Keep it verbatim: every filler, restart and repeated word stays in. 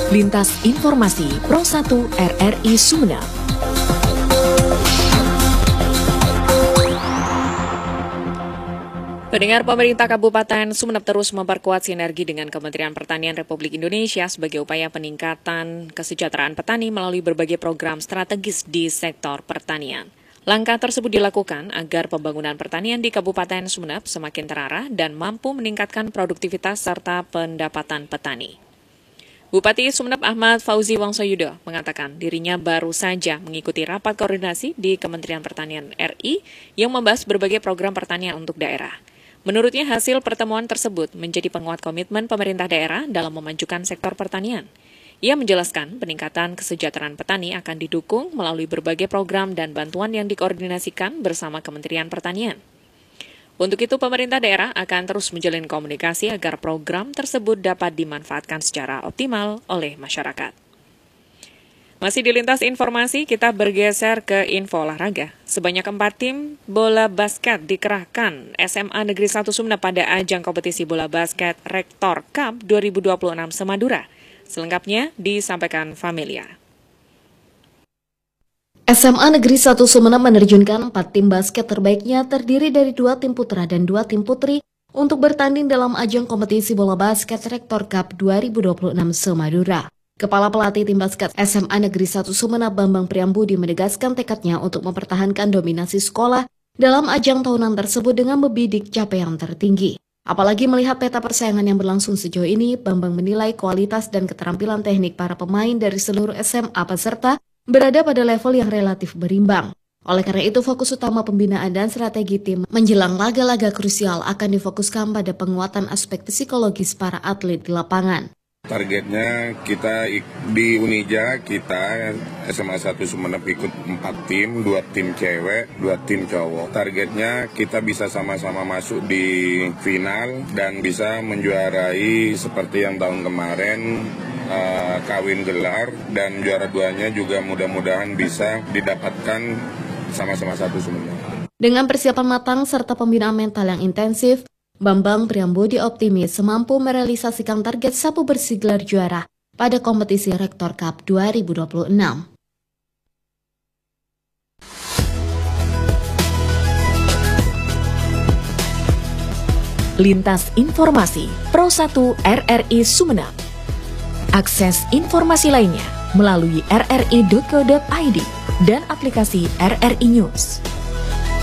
Lintas Informasi Pro satu R R I Sumeneb. Pendengar, pemerintah Kabupaten Sumeneb terus memperkuat sinergi dengan Kementerian Pertanian Republik Indonesia sebagai upaya peningkatan kesejahteraan petani melalui berbagai program strategis di sektor pertanian. Langkah tersebut dilakukan agar pembangunan pertanian di Kabupaten Sumeneb semakin terarah dan mampu meningkatkan produktivitas serta pendapatan petani. Bupati Sumeneb Ahmad Fauzi Wongsoyudo mengatakan dirinya baru saja mengikuti rapat koordinasi di Kementerian Pertanian R I yang membahas berbagai program pertanian untuk daerah. Menurutnya hasil pertemuan tersebut menjadi penguat komitmen pemerintah daerah dalam memajukan sektor pertanian. Ia menjelaskan peningkatan kesejahteraan petani akan didukung melalui berbagai program dan bantuan yang dikoordinasikan bersama Kementerian Pertanian. Untuk itu, pemerintah daerah akan terus menjalin komunikasi agar program tersebut dapat dimanfaatkan secara optimal oleh masyarakat. Masih di Lintas Informasi, kita bergeser ke info olahraga. Sebanyak empat tim bola basket dikerahkan S M A Negeri satu Sumeneb pada ajang kompetisi bola basket Rektor Cup dua ribu dua puluh enam Semadura. Selengkapnya disampaikan Familia. S M A Negeri satu Sumeneb menerjunkan empat tim basket terbaiknya terdiri dari dua tim putra dan dua tim putri untuk bertanding dalam ajang kompetisi bola basket Rektor Cup dua ribu dua puluh enam Semadura. Kepala pelatih tim basket S M A Negeri satu Sumeneb Bambang Priambudi menegaskan tekadnya untuk mempertahankan dominasi sekolah dalam ajang tahunan tersebut dengan membidik capaian tertinggi. Apalagi melihat peta persaingan yang berlangsung sejauh ini, Bambang menilai kualitas dan keterampilan teknik para pemain dari seluruh S M A peserta berada pada level yang relatif berimbang. Oleh karena itu, fokus utama pembinaan dan strategi tim menjelang laga-laga krusial akan difokuskan pada penguatan aspek psikologis para atlet di lapangan. Targetnya kita di Unija, kita S M A satu Sumeneb ikut empat tim, dua tim cewek, dua tim cowok. Targetnya kita bisa sama-sama masuk di final dan bisa menjuarai seperti yang tahun kemarin, uh, kawin gelar, dan juara duanya juga mudah-mudahan bisa didapatkan sama-sama satu Sumeneb. Dengan persiapan matang serta pembinaan mental yang intensif, Bambang Priambudi optimis mampu merealisasikan target sapu bersih gelar juara pada kompetisi Rektor Cup dua ribu dua puluh enam. Lintas Informasi Pro satu R R I Sumeneb. Akses informasi lainnya melalui r r i dot co dot i d dan aplikasi R R I News.